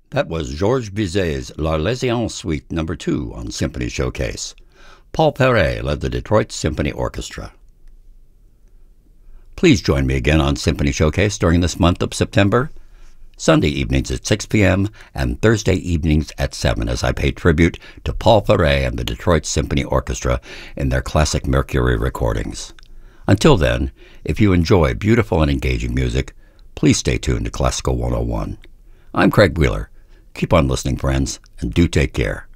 That was Georges Bizet's L'Arlésienne Suite No. 2 on Symphony Showcase. Paul Perret led the Detroit Symphony Orchestra. Please join me again on Symphony Showcase during this month of September, Sunday evenings at 6 p.m. and Thursday evenings at 7 as I pay tribute to Paul Perret and the Detroit Symphony Orchestra in their classic Mercury recordings. Until then, if you enjoy beautiful and engaging music, please stay tuned to Classical 101. I'm Craig Wheeler. Keep on listening, friends, and do take care.